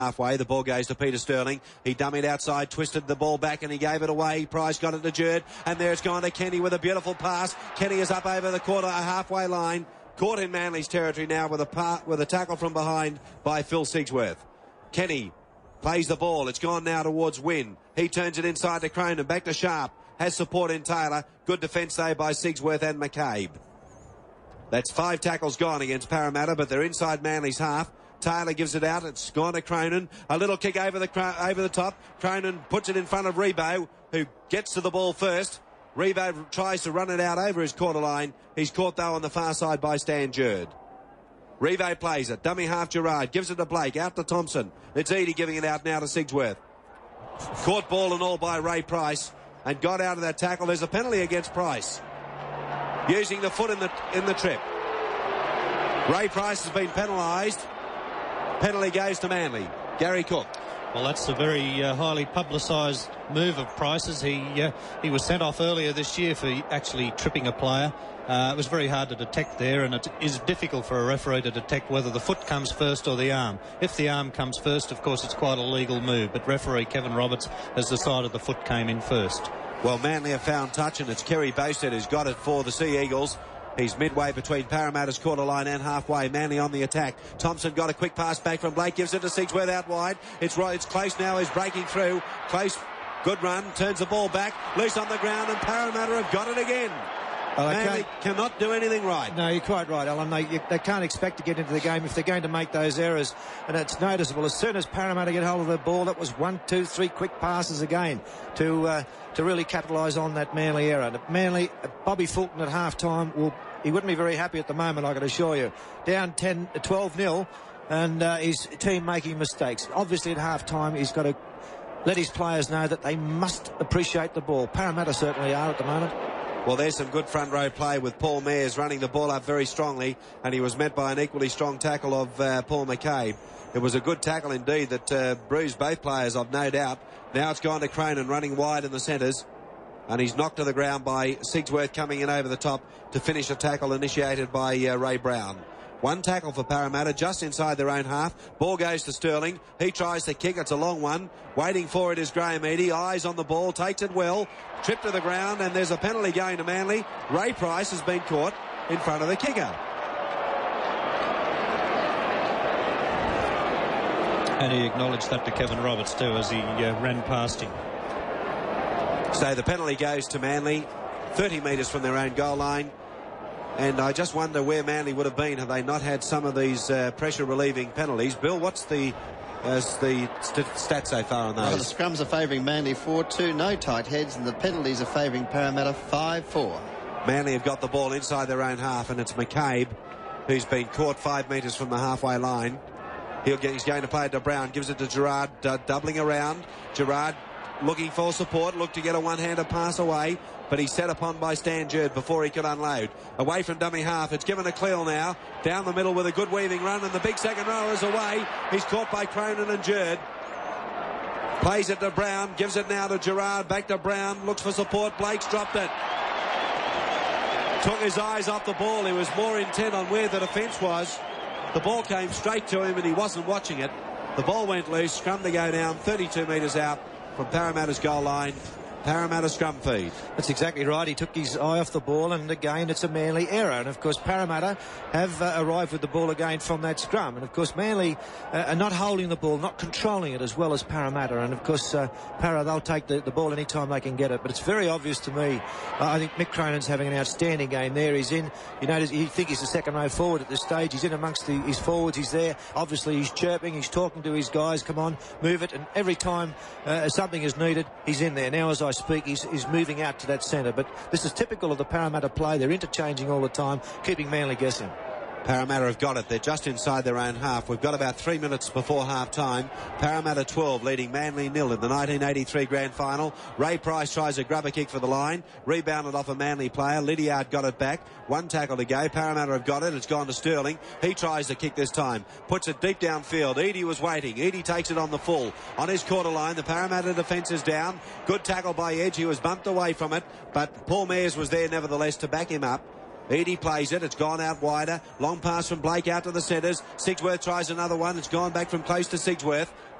halfway. The ball goes to Peter Sterling. He dummied outside, twisted the ball back, and he gave it away. Price got it to Jerd, and there it's gone to Kenny with a beautiful pass. Kenny is up over the halfway line. Caught in Manly's territory now with a tackle from behind by Phil Sigsworth. Kenny plays the ball. It's gone now towards Wynn. He turns it inside to Cronin. Back to Sharp. Has support in Taylor. Good defence though by Sigsworth and McCabe. That's 5 tackles gone against Parramatta, but they're inside Manly's half. Taylor gives it out. It's gone to Cronin. A little kick over the top. Cronin puts it in front of Rebo, who gets to the ball first. Rebo tries to run it out over his quarter line. He's caught, though, on the far side by Stan Jerd. Rebo plays it. Dummy half Gerard. Gives it to Blake. Out to Thompson. It's Eadie giving it out now to Sigsworth. Caught ball and all by Ray Price and got out of that tackle. There's a penalty against Price. Using the foot in the trip. Ray Price has been penalised. Penalty goes to Manly. Gary Cook. Well, that's a very highly publicised move of Price's. He was sent off earlier this year for actually tripping a player. It was very hard to detect there, and it is difficult for a referee to detect whether the foot comes first or the arm. If the arm comes first, of course, it's quite a legal move, but referee Kevin Roberts has decided the foot came in first. Well, Manly have found touch, and it's Kerry Bowstead who's got it for the Sea Eagles. He's midway between Parramatta's quarter line and halfway. Manly on the attack. Thompson got a quick pass back from Blake. Gives it to Sigsworth out wide. It's close now. He's breaking through. Close. Good run. Turns the ball back. Loose on the ground, and Parramatta have got it again. Manly cannot do anything right. No, you're quite right, Alan. They can't expect to get into the game if they're going to make those errors. And it's noticeable. As soon as Parramatta get hold of the ball, that was 1, 2, 3 quick passes again to really capitalise on that Manly error. Manly, Bobby Fulton at half-time, he wouldn't be very happy at the moment, I can assure you. Down 12-0, and his team making mistakes. Obviously, at half-time, he's got to let his players know that they must appreciate the ball. Parramatta certainly are at the moment. Well, there's some good front row play with Paul Mears running the ball up very strongly, and he was met by an equally strong tackle of Paul McCabe. It was a good tackle indeed that bruised both players, I've no doubt. Now it's gone to Cronin running wide in the centres, and he's knocked to the ground by Sigsworth coming in over the top to finish a tackle initiated by Ray Brown. One tackle for Parramatta just inside their own half. Ball goes to Sterling. He tries to kick. It's a long one. Waiting for it is Graham Eadie. Eyes on the ball. Takes it well. Tripped to the ground, and there's a penalty going to Manly. Ray Price has been caught in front of the kicker. And he acknowledged that to Kevin Roberts too as he ran past him. So the penalty goes to Manly, 30 metres from their own goal line. And I just wonder where Manly would have been had they not had some of these pressure-relieving penalties. Bill, what's the stats so far on those? Well, the scrums are favouring Manly 4-2, no tight heads, and the penalties are favouring Parramatta 5-4. Manly have got the ball inside their own half, and it's McCabe who's been caught 5 metres from the halfway line. He's going to play it to Brown, gives it to Gerard, doubling around. Gerard looking for support, looked to get a one-handed pass away, but he's set upon by Stan Jerd before he could unload. Away from dummy half, it's given to Cleal now, down the middle with a good weaving run, and the big second rower is away. He's caught by Cronin and Jerd. Plays it to Brown, gives it now to Gerard, back to Brown, looks for support, Blake's dropped it. Took his eyes off the ball, he was more intent on where the defence was. The ball came straight to him and he wasn't watching it. The ball went loose, scrum to go down 32 metres out from Parramatta's goal line. Parramatta scrum feed. That's exactly right. He took his eye off the ball, and again it's a Manly error. And of course Parramatta have arrived with the ball again from that scrum. And of course Manly are not holding the ball, not controlling it as well as Parramatta. And of course Parra, they'll take the ball any time they can get it. But it's very obvious to me. I think Mick Cronin's having an outstanding game there. He's in, you notice, you think he's the second row forward at this stage. He's in amongst his forwards. He's there. Obviously he's chirping. He's talking to his guys. Come on, move it. And every time something is needed, he's in there. Now as I speak, he's moving out to that centre. But this is typical of the Parramatta play. They're interchanging all the time, keeping Manly guessing. Parramatta have got it. They're just inside their own half. We've got about 3 minutes before half-time. Parramatta 12 leading Manly 0 in the 1983 grand final. Ray Price tries a grubber kick for the line. Rebounded off a Manly player. Lydiard got it back. One tackle to go. Parramatta have got it. It's gone to Sterling. He tries to kick this time. Puts it deep downfield. Eadie was waiting. Eadie takes it on the full. On his quarter line, the Parramatta defence is down. Good tackle by Edge. He was bumped away from it, but Paul Mears was there nevertheless to back him up. Eadie plays it. It's gone out wider. Long pass from Blake out to the centres. Sigsworth tries another one. It's gone back from close to Sigsworth.